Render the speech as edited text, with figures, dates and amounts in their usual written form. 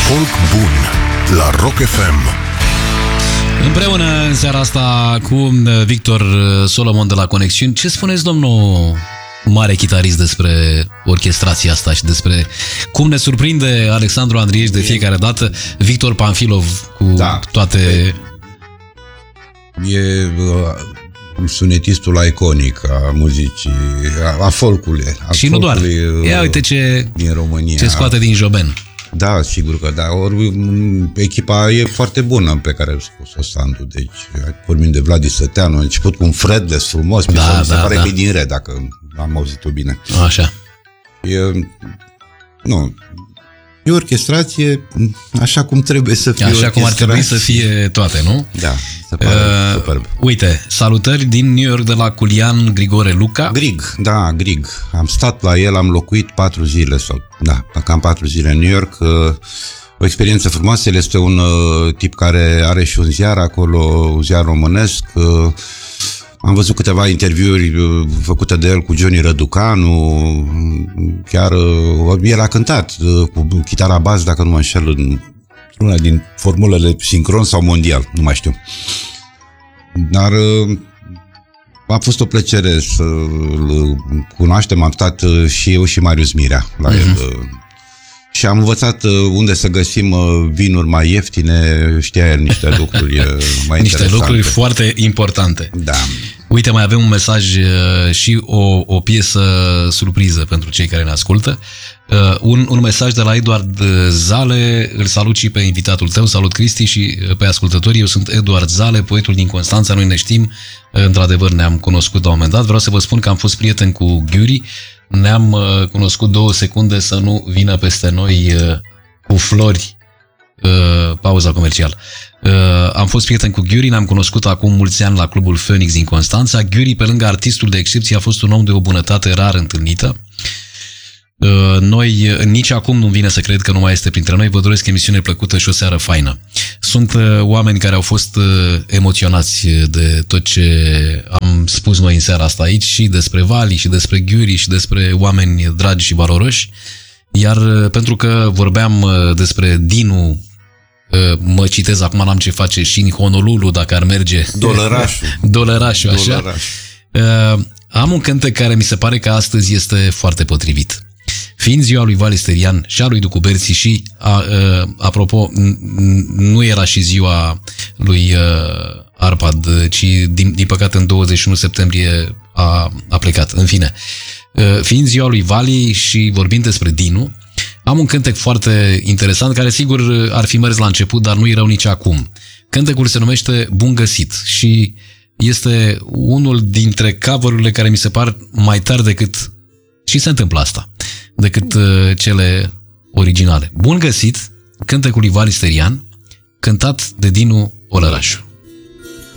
folk bun la Rock FM. Împreună în seara asta cu Victor Solomon de la Conexiuni. Ce spuneți, domnul mare chitarist, despre orchestrația asta și despre cum ne surprinde Alexandru Andrieș de fiecare dată, Victor Panfilov cu toate... E sunetistul iconic a muzicii, a folcului. Și nu doar. Ia uite din România. Ce scoate din Joben. Da, sigur că da. Ori echipa e foarte bună pe care a spus-o Sandu. Deci vorbim de Vladi Săteanu, a început cu un Fredless frumos, mi se pare că e din Red, dacă am auzit-o bine. Așa. E o orchestrație așa cum trebuie să fie. Așa cum ar trebui să fie toate, nu? Da, se pare superb. Uite, salutări din New York de la Culian Grigore Luca. Grig. Am stat la el, am locuit 4 zile cam 4 zile în New York. O experiență frumoasă. El este un tip care are și un ziar acolo, un ziar românesc. Am văzut câteva interviuri făcute de el cu Johnny Răducanu, chiar el a cântat cu chitara bas, dacă nu mă înșel, în una din formulele sincron sau mondial, nu mai știu. Dar a fost o plăcere să-l cunoaștem, am stat și eu și Marius Mirea la el. Și am învățat unde să găsim vinuri mai ieftine, știa el niște lucruri mai interesante. Niște lucruri foarte importante. Da. Uite, mai avem un mesaj și o piesă surpriză pentru cei care ne ascultă. Un mesaj de la Eduard Zale, îl salut și pe invitatul tău, salut Cristi și pe ascultători. Eu sunt Eduard Zale, poetul din Constanța, noi ne știm, într-adevăr ne-am cunoscut la un moment dat. Vreau să vă spun că am fost prieten cu Ghiuri, ne-am cunoscut 2 secunde să nu vină peste noi cu flori. Pauza comercială. Am fost prieten cu Ghiuri, ne-am cunoscut acum mulți ani la Clubul Phoenix din Constanța. Ghiuri, pe lângă artistul de excepție, a fost un om de o bunătate rar întâlnită. Noi, nici acum nu vine să cred că nu mai este printre noi. Vă doresc emisiune plăcută și o seară faină. Sunt oameni care au fost emoționați de tot ce am spus noi în seara asta aici, și despre Vali, și despre Ghiuri, și despre oameni dragi și valoroși. Iar pentru că vorbeam despre Dinu, mă citez acum, n-am ce face, și în Honolulu, dacă ar merge. Dolărașul, așa. Am un cântec care mi se pare că astăzi este foarte potrivit. Fiind ziua lui Vali Sterian și a lui Ducu Berții și, apropo, nu era și ziua lui Arpad, ci din păcate în 21 septembrie a plecat. În fine, fiind ziua lui Vali și vorbind despre Dinu, am un cântec foarte interesant care sigur ar fi mers la început, dar nu e rău nici acum. Cântecul se numește Bun Găsit și este unul dintre cover-urile care mi se par mai tari decât, și se întâmplă asta, decât cele originale. Bun Găsit, cântecul lui Vali Sterian, cântat de Dinu Olărașu.